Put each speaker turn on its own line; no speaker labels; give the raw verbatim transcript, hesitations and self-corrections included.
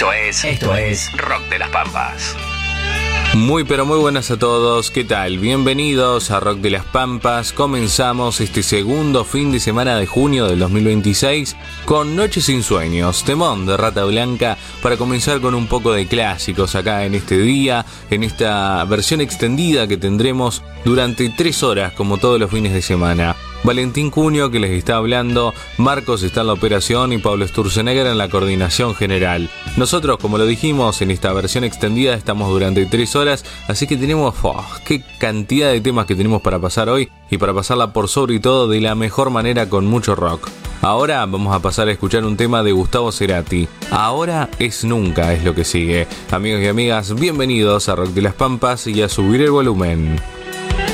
Esto es, esto es Rock de las Pampas.
Muy pero muy buenas a todos, ¿qué tal? Bienvenidos a Rock de las Pampas. Comenzamos este segundo fin de semana de junio del dos mil veintiséis con Noches sin Sueños, temón de Rata Blanca, para comenzar con un poco de clásicos acá en este día, en esta versión extendida que tendremos durante tres horas como todos los fines de semana. Valentín Cunio que les está hablando, Marcos está en la operación y Pablo Sturzenegger en la coordinación general. Nosotros, como lo dijimos, en esta versión extendida estamos durante tres horas, así que tenemos, oh, qué cantidad de temas que tenemos para pasar hoy y para pasarla por sobre todo de la mejor manera con mucho rock. Ahora vamos a pasar a escuchar un tema de Gustavo Cerati. Ahora es nunca es lo que sigue. Amigos y amigas, bienvenidos a Rock de las Pampas y a subir el volumen.